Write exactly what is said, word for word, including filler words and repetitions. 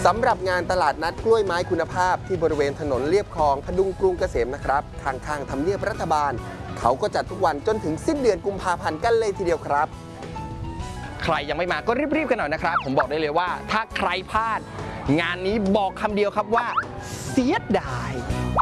สำหรับงานตลาดนัดกล้วยไม้คุณภาพที่บริเวณถนนเลียบคลองพดุงกรุงเกษมนะครับข้างๆทำเนียบรัฐบาลเขาก็จัดทุกวันจนถึงสิ้นเดือนกุมภาพันธ์กันเลยทีเดียวครับใครยังไม่มาก็รีบๆกันหน่อยนะครับผมบอกได้เลยว่าถ้าใครพลาดงานนี้บอกคำเดียวครับว่าเสียดาย